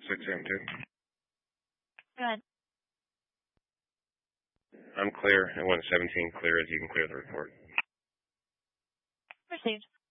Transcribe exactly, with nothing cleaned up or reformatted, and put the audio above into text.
six M two. Go ahead. I'm clear. I want seventeen clear as you can clear the report. Received.